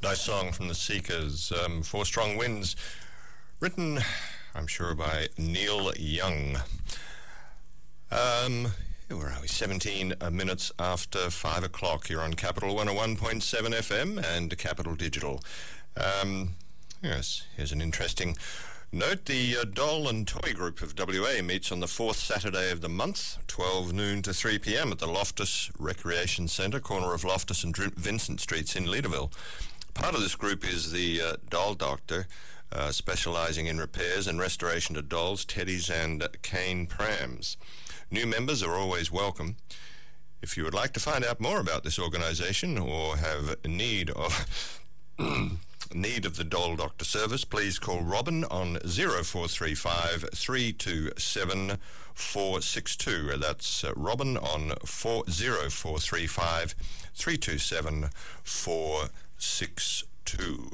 Nice song from the Seekers, Four Strong Winds, written, I'm sure, by Neil Young. Where are we? 17 minutes after 5 o'clock. You're on Capital 101.7 FM and Capital Digital. Yes, here's an interesting note. The Doll and Toy Group of WA meets on the fourth Saturday of the month, 12 noon to 3 p.m. at the Loftus Recreation Centre, corner of Loftus and Vincent Streets in Leederville. Part of this group is the Doll Doctor, specialising in repairs and restoration to dolls, teddies and cane prams. New members are always welcome. If you would like to find out more about this organisation or have need of the Doll Doctor service, please call Robin on 0435 327 462. That's Robin on 0435 327 462.